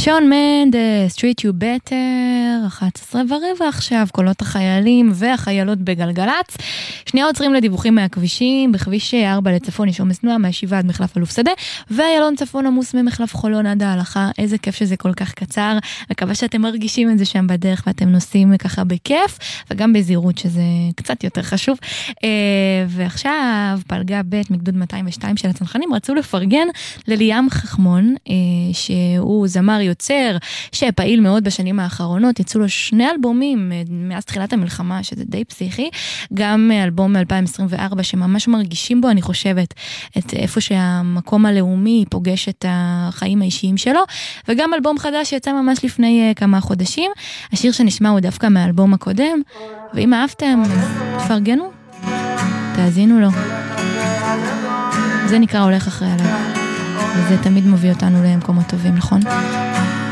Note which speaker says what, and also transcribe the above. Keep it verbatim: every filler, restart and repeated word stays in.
Speaker 1: שון מנדס, Treat You Better, אחת עשרה ורבע עכשיו, קולות החיילים והחיילות בגלגלץ. שנייה עוצרים לדיווחים מהכבישים, בכביש ארבע לצפון יש עומס תנועה מהשיבה עד מחלף אלוף שדה, ואיילון צפון עמוס ממחלף חולון עד ההלכה. איזה כיף שזה כל כך קצר, מקווה שאתם מרגישים את זה שם בדרך ואתם נוסעים ככה בכיף, וגם בזהירות שזה קצת יותר חשוב. ועכשיו פלגה ב' מגדוד מאתיים ושתיים של הצנחנים רצו לפרגן לליאם חכמון, שהוא זמר יוצר שפעיל מאוד בשנים האחרונות, יצאו לו שני אלבומים מאז תחילת המלחמה, שזה די פסיכי, גם אלבום מ-אלפיים עשרים וארבע שממש מרגישים בו, אני חושבת, את איפה שהמקום הלאומי פוגש את החיים האישיים שלו, וגם אלבום חדש שיצא ממש לפני כמה חודשים. השיר שנשמע הוא דווקא מהאלבום הקודם, ואם אהבתם, תפרגנו, תאזינו לו. זה נקרא הולך אחרי עליו, וזה תמיד מביא אותנו למקומות טובים, נכון?